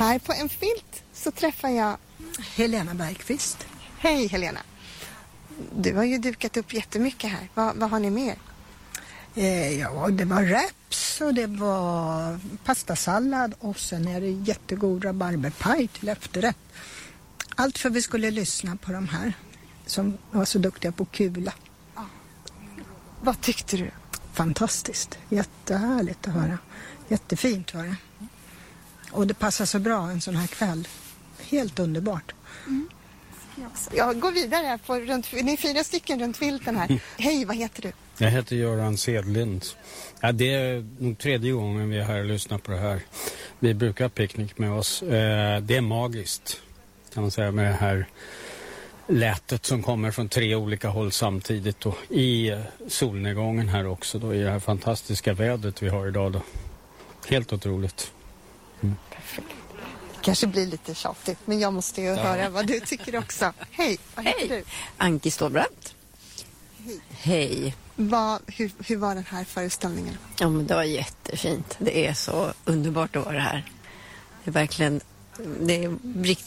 Här på en filt så träffar jag Helena Bergqvist. Hej Helena. Du har ju dukat upp jättemycket här. Vad har ni med? Ja, det var wraps och det var pastasallad och sen är det jättegod rabarberpaj till efterrätt. Allt för vi skulle lyssna på de här som var så duktiga på kula. Vad tyckte du? Fantastiskt. Jättehärligt att höra. Jättefint var det. Och det passar så bra en sån här kväll. Helt underbart. Jag går vidare här ni är 4 stycken runt filten här. Hej, vad heter du? Jag heter Göran Sedlind. Ja, det är nog 3:e gången vi är här och lyssnar på det här. Vi brukar ha picknick med oss. Det är magiskt, kan man säga, med det här lätet som kommer från 3 olika håll samtidigt. Och i solnedgången här också då, i det här fantastiska vädret vi har idag då. Helt otroligt. Perfekt. Kanske blir lite tjatigt, men jag måste ju höra vad du tycker också. Hej, vad heter du? Anki Ståbrandt. Hej. Hur var den här föreställningen? Ja, men det var jättefint. Det är så underbart att vara här. Det är verkligen, det är riktigt